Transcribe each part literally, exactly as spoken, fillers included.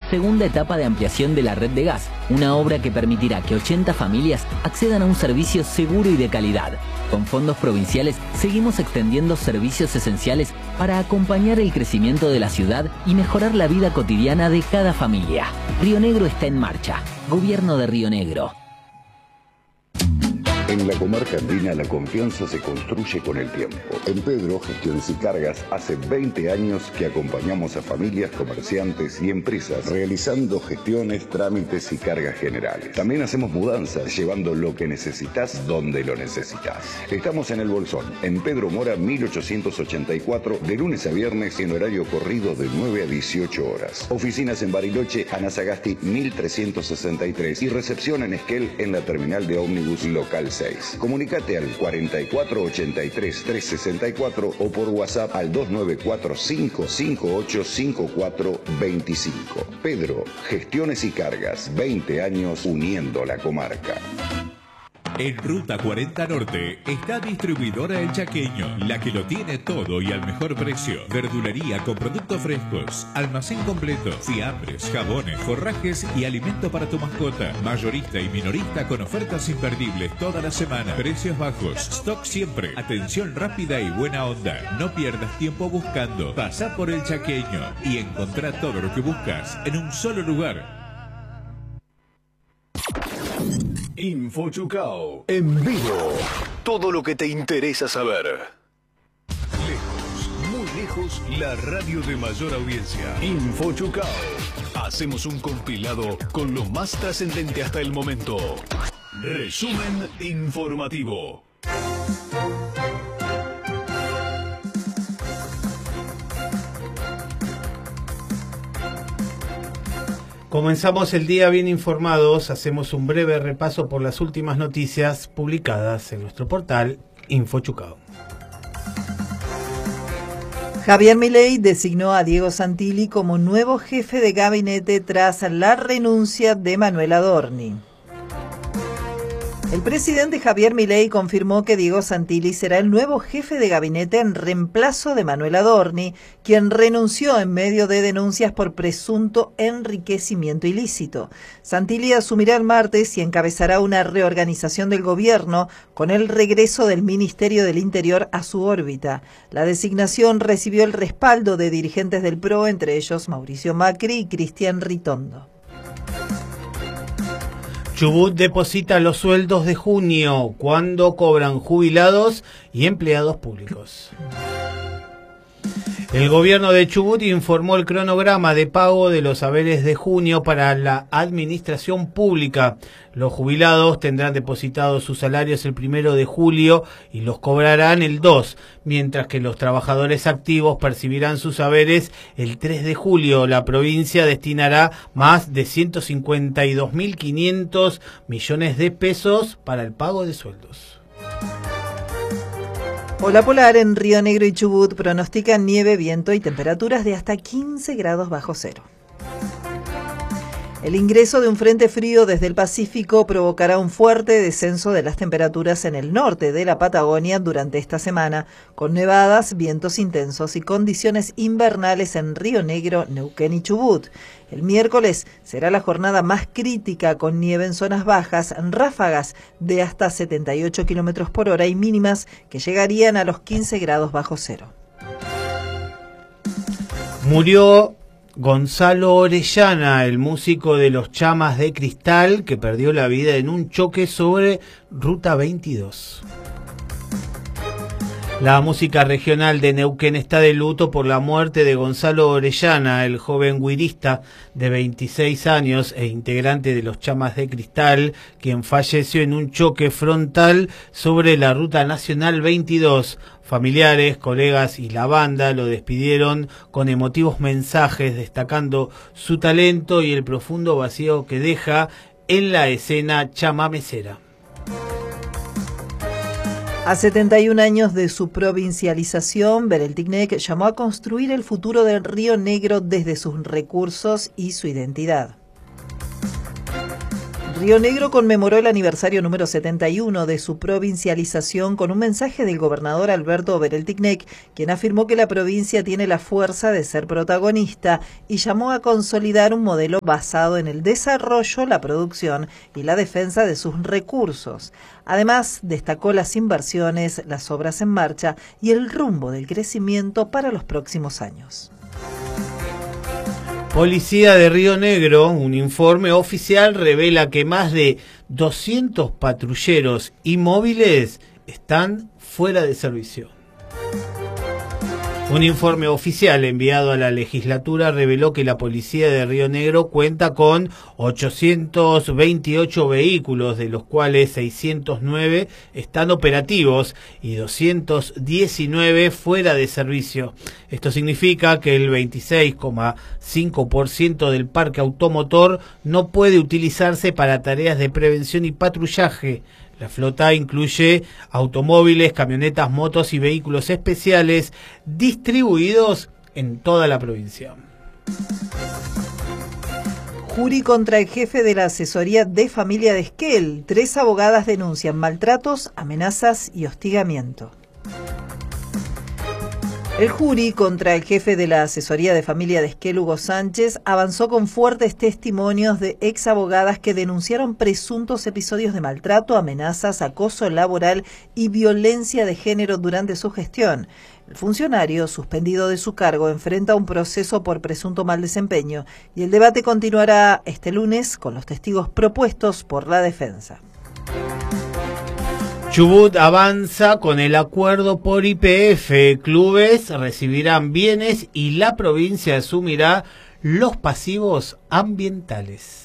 segunda etapa de ampliación de la red de gas, una obra que permitirá que ochenta familias accedan a un servicio seguro y de calidad. Con fondos provinciales seguimos extendiendo servicios esenciales para acompañar el crecimiento de la ciudad y mejorar la vida cotidiana de cada familia. Río Negro está en marcha. Gobierno de Río Negro. En la comarca andina la confianza se construye con el tiempo. En Pedro, Gestiones y Cargas, hace veinte años que acompañamos a familias, comerciantes y empresas realizando gestiones, trámites y cargas generales. También hacemos mudanzas, llevando lo que necesitas donde lo necesitas. Estamos en El Bolsón, en Pedro Mora mil ochocientos ochenta y cuatro, de lunes a viernes en horario corrido de nueve a dieciocho horas. Oficinas en Bariloche, Ana Sagasti mil trescientos sesenta y tres y recepción en Esquel en la terminal de ómnibus local seis. Comunicate al cuarenta y cuatro ochenta y tres trescientos sesenta y cuatro o por WhatsApp al dos nueve cuatro cinco cinco ocho cinco cuatro dos cinco. Pedro, Gestiones y Cargas, veinte años uniendo la comarca. En Ruta cuarenta Norte está Distribuidora El Chaqueño, la que lo tiene todo y al mejor precio. Verdulería con productos frescos, almacén completo, fiambres, jabones, forrajes y alimento para tu mascota. Mayorista y minorista con ofertas imperdibles toda la semana. Precios bajos, stock siempre, atención rápida y buena onda. No pierdas tiempo buscando. Pasá por El Chaqueño y encontrá todo lo que buscas en un solo lugar. InfoChucao en vivo. Todo lo que te interesa saber. Lejos, muy lejos, la radio de mayor audiencia. InfoChucao. Hacemos un compilado con lo más trascendente hasta el momento. Resumen informativo. Comenzamos el día bien informados, hacemos un breve repaso por las últimas noticias publicadas en nuestro portal InfoChucao. Javier Milei designó a Diego Santilli como nuevo jefe de gabinete tras la renuncia de Manuel Adorni. El presidente Javier Milei confirmó que Diego Santilli será el nuevo jefe de gabinete en reemplazo de Manuel Adorni, quien renunció en medio de denuncias por presunto enriquecimiento ilícito. Santilli asumirá el martes y encabezará una reorganización del gobierno con el regreso del Ministerio del Interior a su órbita. La designación recibió el respaldo de dirigentes del P R O, entre ellos Mauricio Macri y Cristian Ritondo. Chubut deposita los sueldos de junio, cuando cobran jubilados y empleados públicos. El gobierno de Chubut informó el cronograma de pago de los haberes de junio para la administración pública. Los jubilados tendrán depositados sus salarios el primero de julio y los cobrarán el dos, mientras que los trabajadores activos percibirán sus haberes el tres de julio. La provincia destinará más de ciento cincuenta y dos mil quinientos millones de pesos para el pago de sueldos. Ola polar en Río Negro y Chubut pronostican nieve, viento y temperaturas de hasta quince grados bajo cero. El ingreso de un frente frío desde el Pacífico provocará un fuerte descenso de las temperaturas en el norte de la Patagonia durante esta semana, con nevadas, vientos intensos y condiciones invernales en Río Negro, Neuquén y Chubut. El miércoles será la jornada más crítica, con nieve en zonas bajas, ráfagas de hasta setenta y ocho kilómetros por hora y mínimas que llegarían a los quince grados bajo cero. Murió Gonzalo Orellana, el músico de los Chamas de Cristal, que perdió la vida en un choque sobre Ruta veintidós. La música regional de Neuquén está de luto por la muerte de Gonzalo Orellana, el joven güirista de veintiséis años e integrante de los Chamas de Cristal, quien falleció en un choque frontal sobre la Ruta Nacional veintidós. Familiares, colegas y la banda lo despidieron con emotivos mensajes destacando su talento y el profundo vacío que deja en la escena chamamecera. A setenta y un años de su provincialización, Berelticnec llamó a construir el futuro del Río Negro desde sus recursos y su identidad. Río Negro conmemoró el aniversario número setenta y uno de su provincialización con un mensaje del gobernador Alberto Berelticnec, quien afirmó que la provincia tiene la fuerza de ser protagonista y llamó a consolidar un modelo basado en el desarrollo, la producción y la defensa de sus recursos. Además, destacó las inversiones, las obras en marcha y el rumbo del crecimiento para los próximos años. Policía de Río Negro, un informe oficial revela que más de doscientos patrulleros y móviles están fuera de servicio. Un informe oficial enviado a la legislatura reveló que la policía de Río Negro cuenta con ochocientos veintiocho vehículos, de los cuales seiscientos nueve están operativos y doscientos diecinueve fuera de servicio. Esto significa que el veintiséis coma cinco por ciento del parque automotor no puede utilizarse para tareas de prevención y patrullaje. La flota incluye automóviles, camionetas, motos y vehículos especiales distribuidos en toda la provincia. Jury contra el jefe de la asesoría de familia de Esquel. Tres abogadas denuncian maltratos, amenazas y hostigamiento. El jury contra el jefe de la asesoría de familia de Esquel, Hugo Sánchez, avanzó con fuertes testimonios de ex abogadas que denunciaron presuntos episodios de maltrato, amenazas, acoso laboral y violencia de género durante su gestión. El funcionario, suspendido de su cargo, enfrenta un proceso por presunto mal desempeño y el debate continuará este lunes con los testigos propuestos por la defensa. Chubut avanza con el acuerdo por Y P F. Clubes recibirán bienes y la provincia asumirá los pasivos ambientales.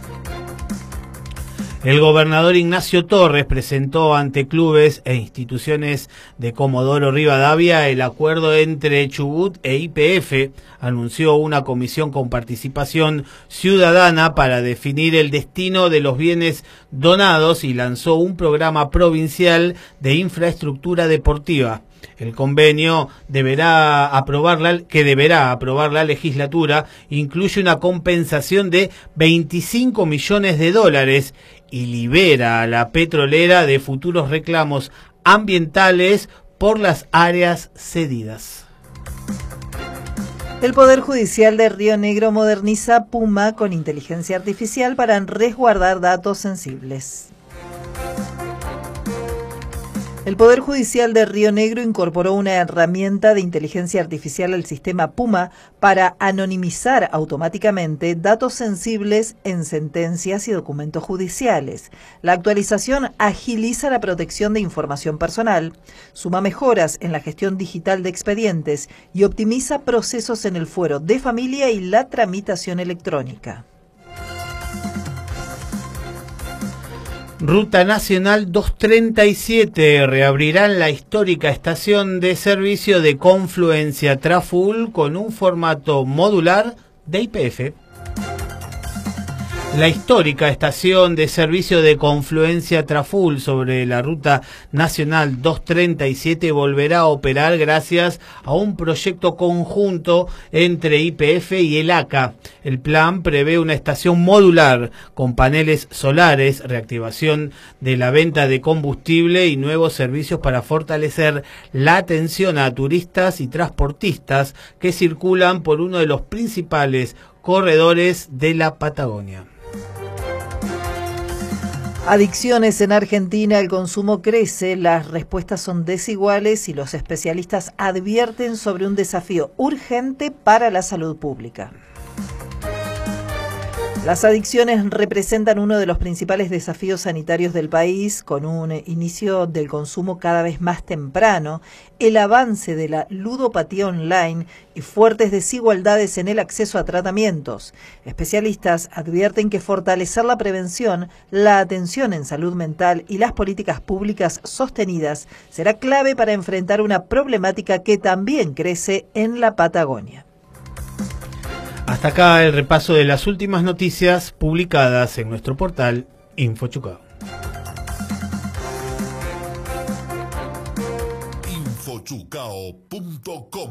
El gobernador Ignacio Torres presentó ante clubes e instituciones de Comodoro Rivadavia el acuerdo entre Chubut e Y P F. Anunció una comisión con participación ciudadana para definir el destino de los bienes donados y lanzó un programa provincial de infraestructura deportiva. El convenio deberá aprobar la, que deberá aprobar la legislatura incluye una compensación de veinticinco millones de dólares y libera a la petrolera de futuros reclamos ambientales por las áreas cedidas. El Poder Judicial de Río Negro moderniza Puma con inteligencia artificial para resguardar datos sensibles. El Poder Judicial de Río Negro incorporó una herramienta de inteligencia artificial al sistema Puma para anonimizar automáticamente datos sensibles en sentencias y documentos judiciales. La actualización agiliza la protección de información personal, suma mejoras en la gestión digital de expedientes y optimiza procesos en el fuero de familia y la tramitación electrónica. Ruta Nacional doscientos treinta y siete reabrirán la histórica estación de servicio de Confluencia Traful con un formato modular de Y P F. La histórica estación de servicio de Confluencia Traful sobre la Ruta Nacional doscientos treinta y siete volverá a operar gracias a un proyecto conjunto entre Y P F y el A C A. El plan prevé una estación modular con paneles solares, reactivación de la venta de combustible y nuevos servicios para fortalecer la atención a turistas y transportistas que circulan por uno de los principales corredores de la Patagonia. Adicciones en Argentina, el consumo crece, las respuestas son desiguales y los especialistas advierten sobre un desafío urgente para la salud pública. Las adicciones representan uno de los principales desafíos sanitarios del país, con un inicio del consumo cada vez más temprano, el avance de la ludopatía online y fuertes desigualdades en el acceso a tratamientos. Especialistas advierten que fortalecer la prevención, la atención en salud mental y las políticas públicas sostenidas será clave para enfrentar una problemática que también crece en la Patagonia. Hasta acá el repaso de las últimas noticias publicadas en nuestro portal InfoChucao. infochucao punto com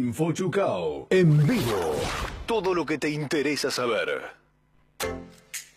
InfoChucao en vivo. Todo lo que te interesa saber.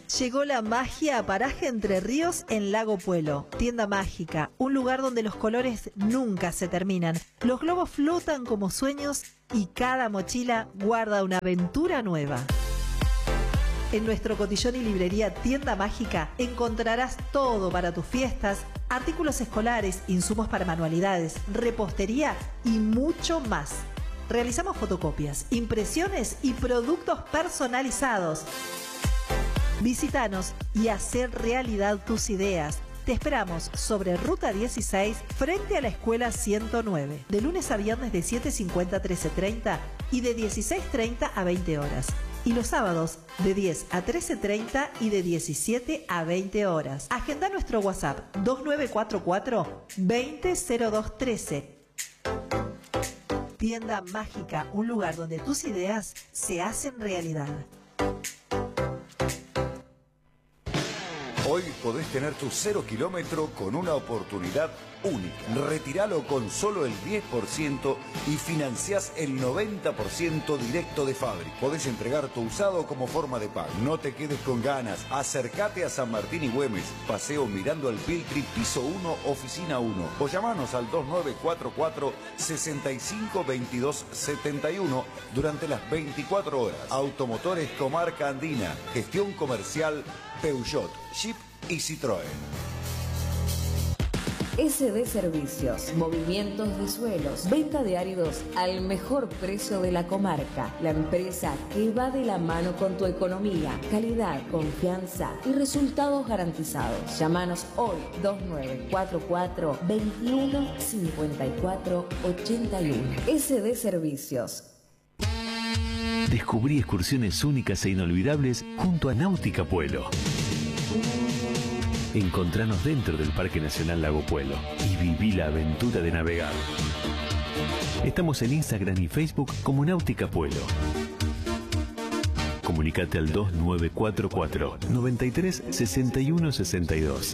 Llegó la magia a Paraje Entre Ríos en Lago Puelo. Tienda mágica, un lugar donde los colores nunca se terminan. Los globos flotan como sueños y cada mochila guarda una aventura nueva. En nuestro cotillón y librería Tienda Mágica encontrarás todo para tus fiestas, artículos escolares, insumos para manualidades, repostería y mucho más. Realizamos fotocopias, impresiones y productos personalizados. Visítanos y hacer realidad tus ideas. Te esperamos sobre Ruta dieciséis, frente a la Escuela ciento nueve, de lunes a viernes de siete cincuenta a trece treinta y de dieciséis treinta a veinte horas. Y los sábados de diez a trece treinta y de diecisiete a veinte horas. Agenda nuestro WhatsApp dos nueve cuatro cuatro, veinte cero dos trece. Tienda Mágica, un lugar donde tus ideas se hacen realidad. Hoy podés tener tu cero kilómetro con una oportunidad única. Retiralo con solo el diez por ciento y financiás el noventa por ciento directo de fábrica. Podés entregar tu usado como forma de pago. No te quedes con ganas. Acércate a San Martín y Güemes. Paseo Mirando al Piltri, piso uno, oficina uno. O llamanos al dos nueve cuatro cuatro, seis cinco dos dos siete uno durante las veinticuatro horas. Automotores Comarca Andina. Gestión comercial Peugeot, Jeep y Citroën. S D Servicios, movimientos de suelos, venta de áridos al mejor precio de la comarca. La empresa que va de la mano con tu economía, calidad, confianza y resultados garantizados. Llámanos hoy dos nueve cuatro cuatro, veintiuno cincuenta y cuatro ochenta y uno. S D Servicios. Descubrí excursiones únicas e inolvidables junto a Náutica Puelo. Encontranos dentro del Parque Nacional Lago Puelo y viví la aventura de navegar. Estamos en Instagram y Facebook como Náutica Puelo. Comunicate al dos nueve cuatro cuatro, noventa y tres, sesenta y uno sesenta y dos.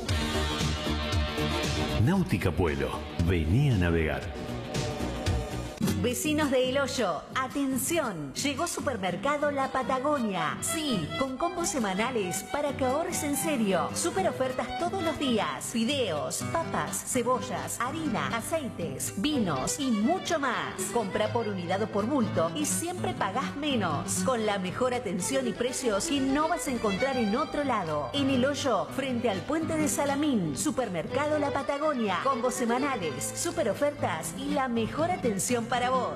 Náutica Puelo, vení a navegar. Vecinos de El Hoyo, atención, llegó Supermercado La Patagonia. Sí, con combos semanales para que ahorres en serio. Super ofertas todos los días. Fideos, papas, cebollas, harina, aceites, vinos y mucho más. Compra por unidad o por bulto y siempre pagás menos. Con la mejor atención y precios que no vas a encontrar en otro lado. En El Hoyo, frente al puente de Salamín. Supermercado La Patagonia. Combos semanales, super ofertas y la mejor atención para vos.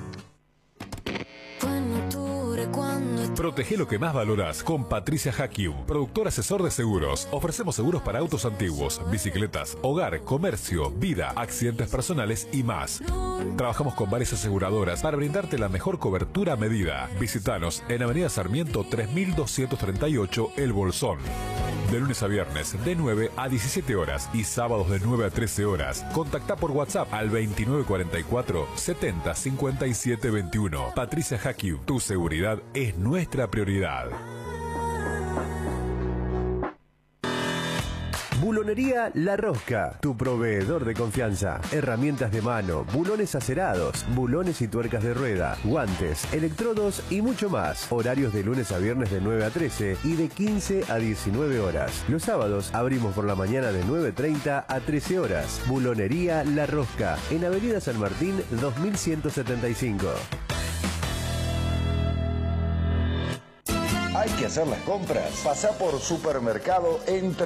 Protege lo que más valoras con Patricia Hakium, productor asesor de seguros. Ofrecemos seguros para autos antiguos, bicicletas, hogar, comercio, vida, accidentes personales y más. Trabajamos con varias aseguradoras para brindarte la mejor cobertura a medida. Visítanos en Avenida Sarmiento tres mil doscientos treinta y ocho, El Bolsón. De lunes a viernes de nueve a diecisiete horas y sábados de nueve a trece horas. Contacta por WhatsApp al veintinueve cuarenta y cuatro, setenta cincuenta y siete veintiuno. Patricia Hakium, tu seguridad es nuestra prioridad. Bulonería La Rosca, tu proveedor de confianza. Herramientas de mano, bulones acerados, bulones y tuercas de rueda, guantes, electrodos y mucho más. Horarios de lunes a viernes de nueve a trece y de quince a diecinueve horas. Los sábados abrimos por la mañana de nueve treinta a trece horas. Bulonería La Rosca, en Avenida San Martín dos mil ciento setenta y cinco. ¿Hay que hacer las compras? Pasá por Supermercado Entre